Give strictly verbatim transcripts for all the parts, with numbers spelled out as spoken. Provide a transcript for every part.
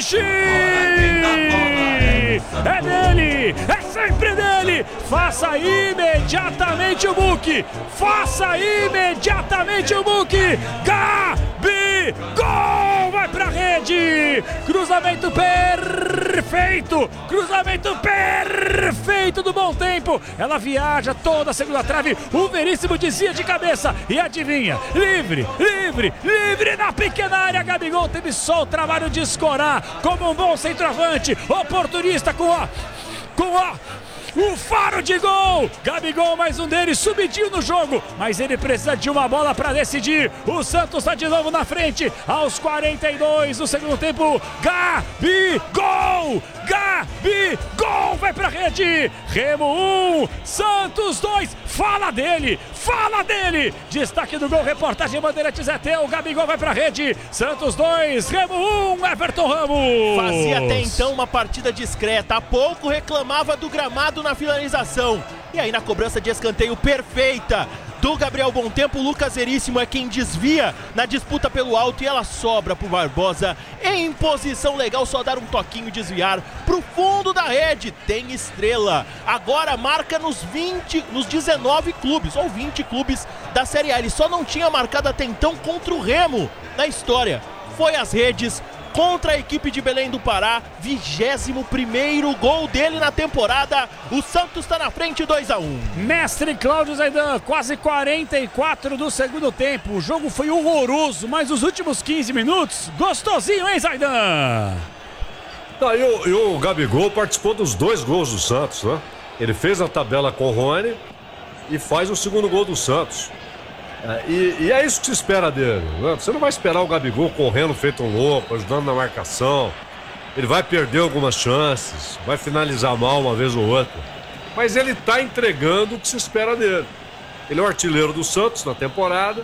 Oxi! É dele! É sempre dele! Faça imediatamente o book! Faça imediatamente o book! Gabi! Gol! Vai pra rede! Cruzamento perfeito! Cruzamento perfeito do Bom Tempo! Ela viaja toda a segunda trave, o Veríssimo desvia de cabeça e adivinha, livre, livre, livre na pequena área. Gabigol teve só o trabalho de escorar como um bom centroavante, oportunista com a, com a o faro de gol. Gabigol, mais um deles, subidinho no jogo, mas ele precisa de uma bola para decidir. O Santos está de novo na frente aos quarenta e dois do segundo tempo. Gabigol! Gabigol vai pra rede. Remo um, Santos dois. Fala dele, fala dele. Destaque do gol, reportagem Bandeirantes é teu. Gabigol vai pra rede. Santos dois, Remo um, Everton Ramos. Fazia até então uma partida discreta. Há pouco reclamava do gramado na finalização. E aí na cobrança de escanteio perfeita do Gabriel Bom Tempo, o Lucas Veríssimo é quem desvia na disputa pelo alto e ela sobra pro Barbosa em posição legal, só dar um toquinho e desviar pro fundo da rede. Tem estrela, agora marca nos vinte, nos dezenove clubes ou vinte clubes da Série A. Ele só não tinha marcado até então contra o Remo na história. Foi às redes contra a equipe de Belém do Pará, vigésimo primeiro gol dele na temporada. O Santos está na frente, dois a um. Mestre Cláudio Zaidan, quase quarenta e quatro do segundo tempo. O jogo foi horroroso, mas os últimos quinze minutos, gostosinho, hein, Zaidan? Tá, e, o, e o Gabigol participou dos dois gols do Santos, né? Ele fez a tabela com o Rony e faz o segundo gol do Santos. É, e, e é isso que se espera dele, né? Você não vai esperar o Gabigol correndo feito um louco, ajudando na marcação. Ele vai perder algumas chances, vai finalizar mal uma vez ou outra, mas ele tá entregando o que se espera dele. Ele é o artilheiro do Santos na temporada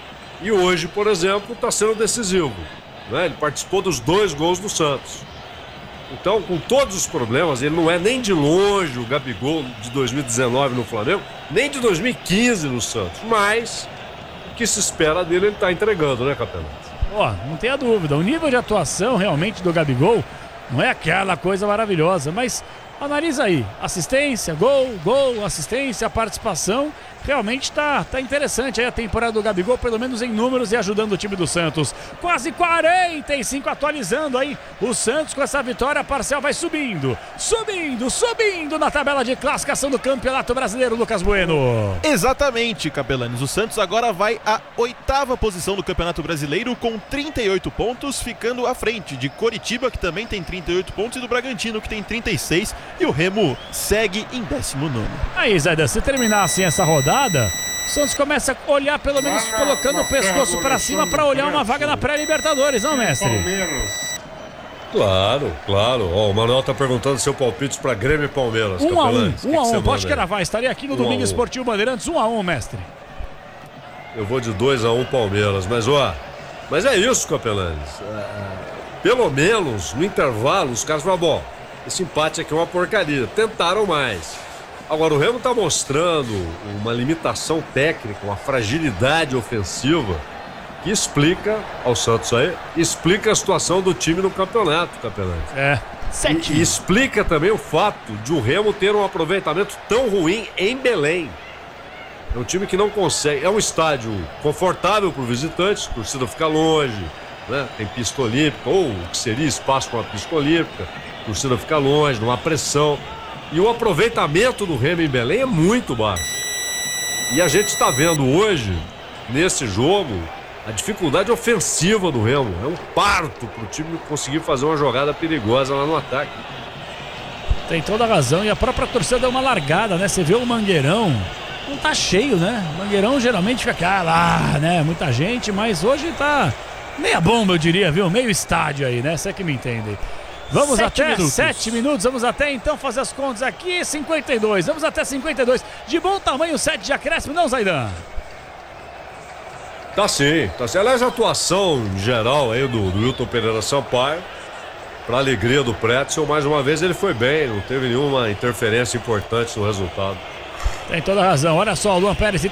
e hoje, por exemplo, está sendo decisivo, né? Ele participou dos dois gols do Santos. Então, com todos os problemas, ele não é nem de longe o Gabigol de dois mil e dezenove no Flamengo, nem de dois mil e quinze no Santos, mas o que se espera dele, ele tá entregando, né, Capelão? Ó, oh, não tenha dúvida, o nível de atuação realmente do Gabigol não é aquela coisa maravilhosa, mas analisa aí, assistência, gol, gol, assistência, participação, realmente tá, tá interessante aí a temporada do Gabigol, pelo menos em números e ajudando o time do Santos. Quase quarenta e cinco, atualizando aí o Santos com essa vitória, a parcial vai subindo, subindo, subindo na tabela de classificação do Campeonato Brasileiro, Lucas Bueno. Exatamente, Capelanes, o Santos agora vai à oitava posição do Campeonato Brasileiro com trinta e oito pontos, ficando à frente de Coritiba, que também tem trinta e oito pontos, e do Bragantino, que tem trinta e seis, e o Remo segue em décimo nono. Aí, Zaidan, se terminar assim essa rodada, o Santos começa a olhar, pelo menos colocando o pescoço para cima para olhar uma vaga na pré-Libertadores, não, mestre? Claro, claro. Ó, o Manuel tá perguntando seu palpite para Grêmio e Palmeiras. Um a um, que um a que um, pode aí? cravar, estarei aqui no Um Domingo a um. Esportivo Bandeirantes, um a um, mestre. Eu vou de dois a um Palmeiras, mas ó, mas é isso, Capelanes. É, pelo menos no intervalo os caras falaram, bom, esse empate aqui é uma porcaria, tentaram mais. Agora o Remo tá mostrando uma limitação técnica, uma fragilidade ofensiva que explica ao Santos aí, explica a situação do time no campeonato, Capelanes. É, e, e explica também o fato de o Remo ter um aproveitamento tão ruim em Belém. É um time que não consegue, é um estádio confortável para o visitante, a torcida fica longe, né? Tem pista olímpica, ou o que seria espaço para uma pista olímpica, a torcida fica longe, não há pressão. E o aproveitamento do Remo em Belém é muito baixo. E a gente está vendo hoje, nesse jogo, a dificuldade ofensiva do Remo. É um parto para o time conseguir fazer uma jogada perigosa lá no ataque. Tem toda a razão. E a própria torcida deu uma largada, né? Você vê o Mangueirão, não tá cheio, né? O Mangueirão geralmente fica lá, né? Muita gente, mas hoje tá meia bomba, eu diria, viu? Meio estádio aí, né? Você que me entende. Vamos Sete até minutos. sete minutos, vamos até então fazer as contas aqui, cinquenta e dois, vamos até cinquenta e dois, de bom tamanho, sete de acréscimo, não, Zaidan? Tá sim, tá sim. Aliás, a atuação geral aí do, do Wilton Pereira Sampaio, para alegria do Pretzel, mais uma vez ele foi bem, não teve nenhuma interferência importante no resultado. Tem toda a razão, olha só, o Luan Pérez